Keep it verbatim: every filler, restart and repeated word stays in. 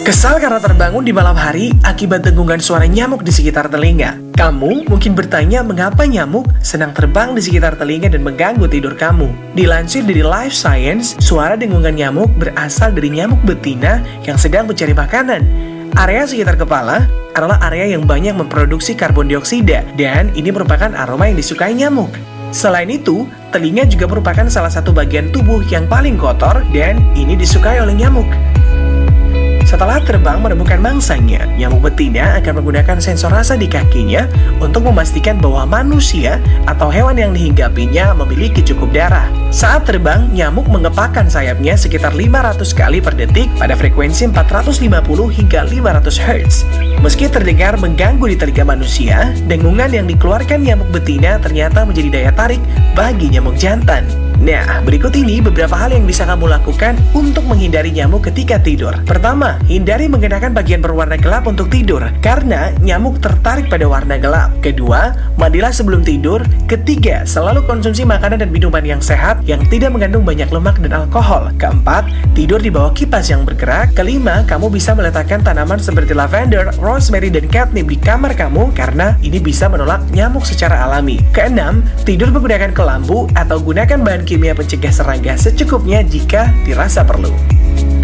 Kesal karena terbangun di malam hari akibat dengungan suara nyamuk di sekitar telinga. Kamu mungkin bertanya mengapa nyamuk senang terbang di sekitar telinga dan mengganggu tidur kamu. Dilansir dari Life Science, suara dengungan nyamuk berasal dari nyamuk betina yang sedang mencari makanan. Area sekitar kepala adalah area yang banyak memproduksi karbon dioksida, dan ini merupakan aroma yang disukai nyamuk. Selain itu, telinga juga merupakan salah satu bagian tubuh yang paling kotor, dan ini disukai oleh nyamuk. Setelah terbang menemukan mangsanya, nyamuk betina akan menggunakan sensor rasa di kakinya untuk memastikan bahwa manusia atau hewan yang dihinggapinya memiliki cukup darah. Saat terbang, nyamuk mengepakkan sayapnya sekitar lima ratus kali per detik pada frekuensi empat ratus lima puluh hingga lima ratus hertz. Meski terdengar mengganggu di telinga manusia, dengungan yang dikeluarkan nyamuk betina ternyata menjadi daya tarik bagi nyamuk jantan. Nah, berikut ini beberapa hal yang bisa kamu lakukan untuk menghindari nyamuk ketika tidur. Pertama, hindari mengenakan bagian berwarna gelap untuk tidur, karena nyamuk tertarik pada warna gelap. Kedua, mandilah sebelum tidur. Ketiga, selalu konsumsi makanan dan minuman yang sehat yang tidak mengandung banyak lemak dan alkohol. Keempat, tidur di bawah kipas yang bergerak. Kelima, kamu bisa meletakkan tanaman seperti lavender, rosemary, dan catnip di kamar kamu, karena ini bisa menolak nyamuk secara alami. Keenam, tidur menggunakan kelambu atau gunakan bahan kimia pencegah serangga secukupnya jika dirasa perlu.